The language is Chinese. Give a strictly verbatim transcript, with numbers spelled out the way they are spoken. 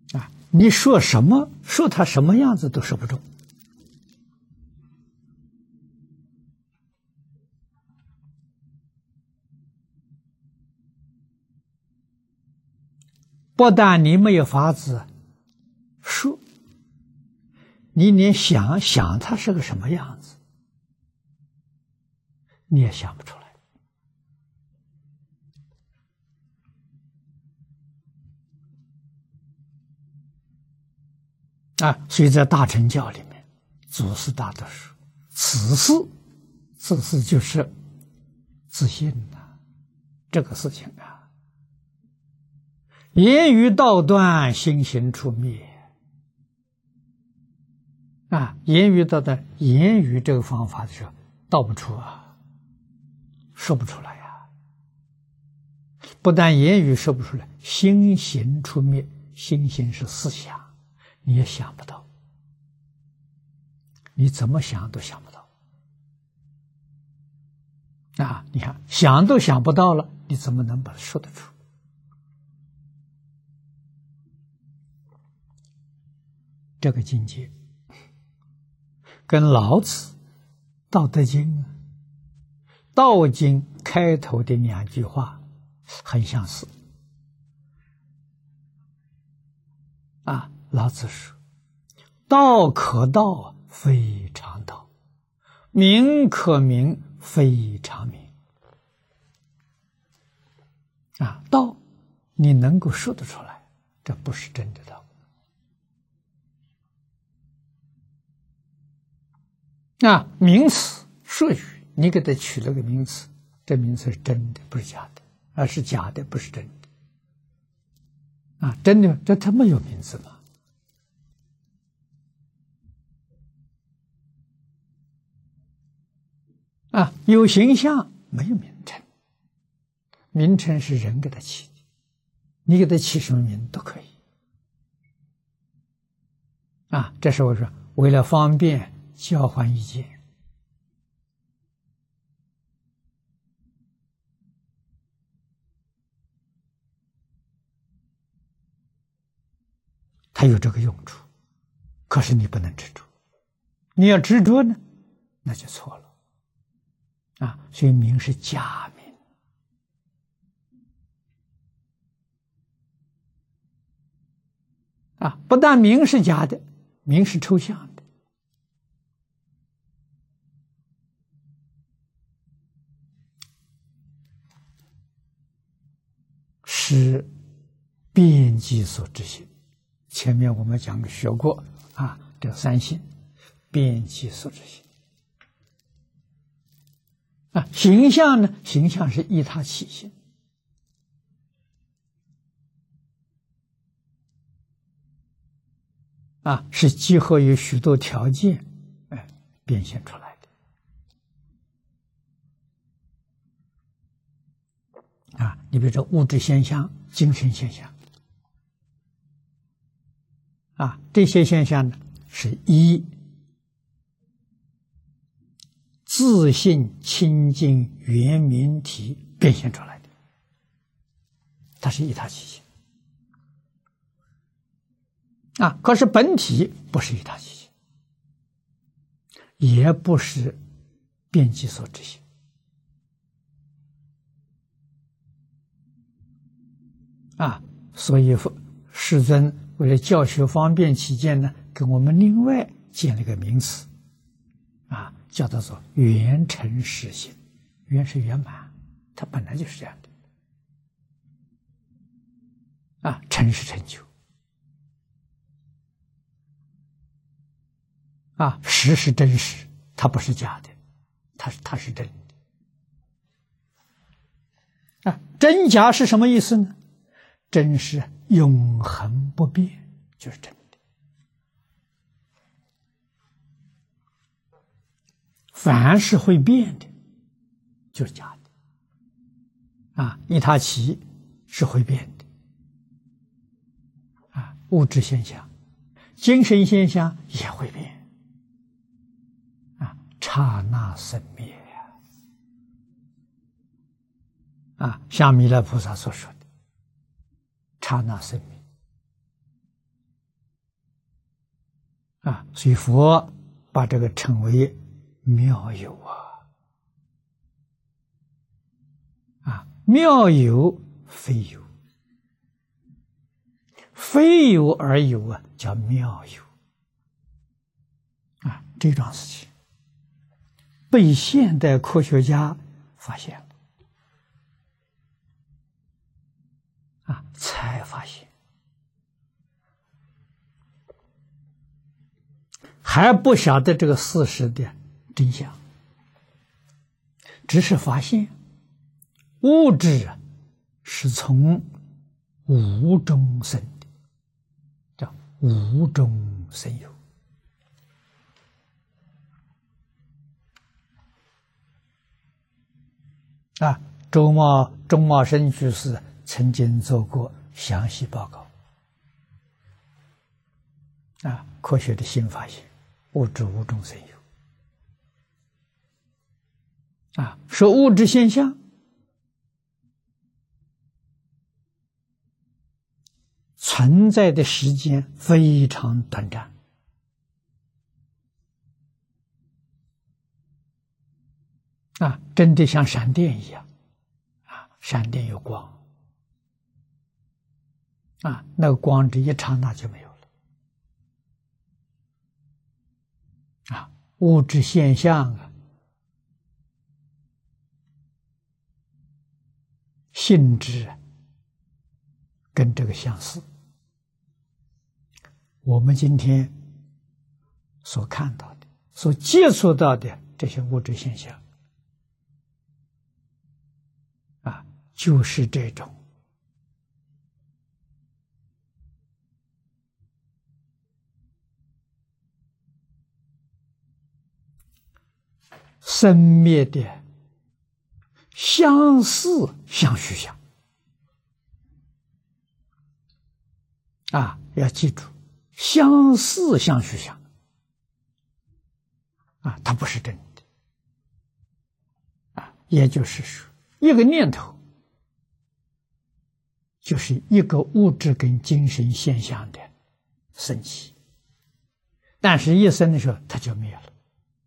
啊，你说什么，说他什么样子都说不中。不但你没有法子说，你连想想他是个什么样子，你也想不出来。啊，所以在大乘教里面，祖师大德说：“此事，此事就是自信呐、啊，这个事情啊。”言语道断，心行出灭。啊，言语道断，言语这个方法的时候，道不出啊，说不出来呀、啊。不但言语说不出来，心行出灭，心行是思想，你也想不到，你怎么想都想不到。啊，你看，想都想不到了，你怎么能把它说得出？这个境界跟老子《道德经》《道经》开头的两句话很相似。啊，老子说：“道可道，非常道；名可名，非常名。”啊，道你能够说得出来，这不是真的道。啊，名词术语，你给它取了个名词，这名词是真的，不是假的，而是假的，不是真的。啊，真的，这他没有名字吗？啊，有形象，没有名称。名称是人给他起的，你给他起什么名都可以。啊，这是我说，为了方便交换意见。它有这个用处，可是你不能执着。你要执着呢，那就错了。啊，所以名是假名。啊，不但名是假的，名是抽象的。是遍计所知性。前面我们讲学过啊，这三性，遍计所知性。啊，形象呢？形象是依他起性。啊，是集合于许多条件，哎，变现出来的。啊，你比如说物质现象、精神现象，啊，这些现象呢，是依自性清净圆明体变现出来的，它是依他起性。啊，可是本体不是依他起性，也不是遍计所知性。啊，所以世尊为了教学方便起见呢，给我们另外建了一个名词，啊，叫它做圆成实性。圆是圆满，它本来就是这样的。啊，成是成就。啊，实是真实，它不是假的，它是它是真的。啊，真假是什么意思呢？真是永恒不变，就是真的。凡是会变的，就是假的。啊，依他起是会变的。啊，物质现象、精神现象也会变。刹那生灭呀！啊，像弥勒菩萨所说的，刹那生灭。 啊，所以佛把这个称为妙有啊，啊，妙有非有，非有而有啊，叫妙有啊，这桩事情被现代科学家发现了啊，才发现。还不晓得这个事实的真相，只是发现物质是从无中生的，叫无中生有啊。周茂钟茂生居士曾经做过详细报告啊，科学的新发现。物质无中生有啊，说物质现象存在的时间非常短暂啊，真的像闪电一样啊，闪电有光啊，那个光这一刹那就没有了啊，物质现象啊，性质跟这个相似。我们今天所看到的、所接触到的这些物质现象啊，就是这种生灭的相似相续相啊，要记住，相似相续相啊，它不是真的啊。也就是说，一个念头就是一个物质跟精神现象的升起，但是一生的时候它就灭了。